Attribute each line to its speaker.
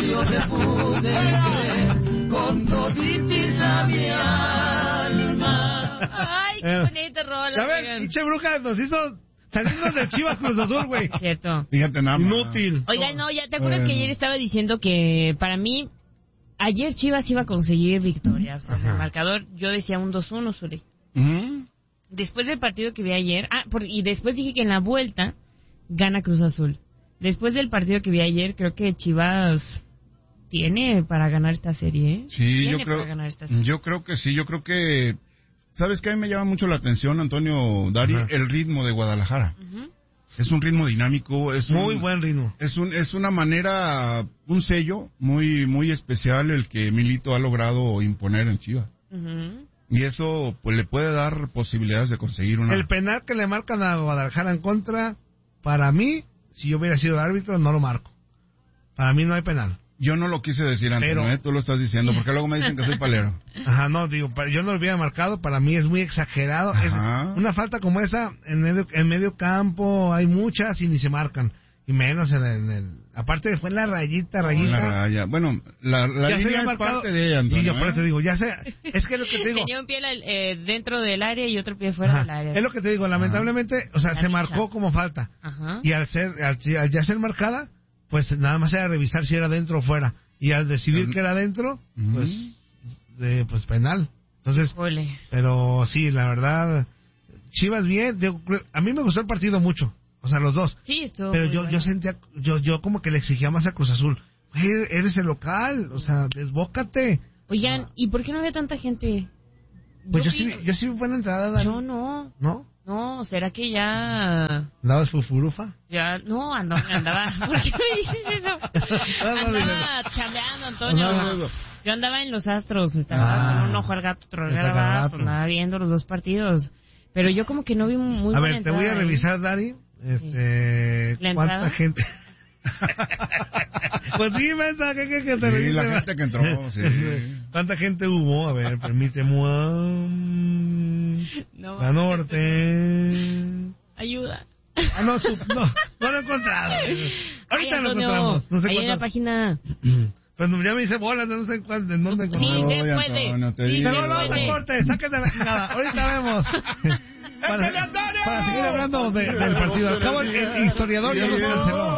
Speaker 1: yo te pude querer con toditita mi alma.
Speaker 2: Ay, qué bonita rola.
Speaker 3: Ya ves, pinche bruja nos hizo salirnos de Chivas Cruz Azul, güey.
Speaker 2: Cierto.
Speaker 4: Fíjate nada más.
Speaker 3: Inútil.
Speaker 2: Oigan, no, ya te acuerdas que ayer estaba diciendo que para mí, ayer Chivas iba a conseguir victoria. O sea, en el marcador yo decía un 2-1, Zuli. Después del partido que vi ayer, y después dije que en la vuelta gana Cruz Azul. Después del partido que vi ayer, creo que Chivas tiene para ganar esta serie, ¿eh?
Speaker 4: Sí, yo creo que sí, yo creo que... ¿Sabes qué? A mí me llama mucho la atención, Antonio, Dari, el ritmo de Guadalajara. Es un ritmo dinámico,
Speaker 3: muy buen ritmo.
Speaker 4: Es una manera, un sello muy muy especial el que Milito ha logrado imponer en Chivas. Y eso pues le puede dar posibilidades de conseguir una...
Speaker 3: El penal que le marcan a Guadalajara en contra, para mí, si yo hubiera sido el árbitro, no lo marco. Para mí no hay penal.
Speaker 4: Yo no lo quise decir antes, pero... Tú lo estás diciendo, porque luego me dicen que soy palero.
Speaker 3: Ajá, no, digo, yo no lo hubiera marcado, para mí es muy exagerado. Es una falta como esa, en medio campo, hay muchas y ni se marcan. Y menos en el... Aparte fue en la rayita.
Speaker 4: La raya. Bueno, la línea es parte de ella, Antonio.
Speaker 3: Sí, yo por eso digo, ya sé, es que es lo que te digo.
Speaker 2: Tenía un pie dentro del área y otro pie fuera del área.
Speaker 3: Es lo que te digo, lamentablemente, o sea, se marcó como falta. Y al ya ser marcada, pues nada más era revisar si era dentro o fuera. Y al decidir que era dentro, pues penal. Entonces, pero sí, la verdad, Chivas bien. A mí me gustó el partido mucho. O sea, los dos.
Speaker 2: Sí, estuvo.
Speaker 3: Pero yo sentía, yo como que le exigía más a Cruz Azul. Eres el local, o sea, desbócate.
Speaker 2: Oigan, ¿y por qué no había tanta gente?
Speaker 3: Pues yo sí fui buena entrada, Dani.
Speaker 2: Yo no.
Speaker 3: ¿No?
Speaker 2: No, ¿será que ya...?
Speaker 3: ¿Andabas fufurufa?
Speaker 2: Ya, no, andaba. ¿Por qué me dices eso? Andaba chambeando, Antonio. Yo andaba en los Astros, estaba con un ojo al gato, otro al gato, andaba viendo los dos partidos. Pero yo como que no vi muy buena entrada.
Speaker 3: A ver, te voy a revisar, Dari. ¿Cuánta gente? Pues dime, que te
Speaker 4: revise. La gente que entró, sí.
Speaker 3: ¿Cuánta gente hubo? A ver, permíteme. La norte.
Speaker 2: Ayuda.
Speaker 3: No lo he encontrado. Ahorita lo encontramos. No sé
Speaker 2: ahí en la página.
Speaker 3: Pues ya me hice bolas, no sé en dónde encontramos.
Speaker 2: Sí, se puede.
Speaker 3: No te cortes, sáquete la chingada. Ahorita vemos. Para seguir hablando del partido. Al cabo, el historiador ya nos canceló.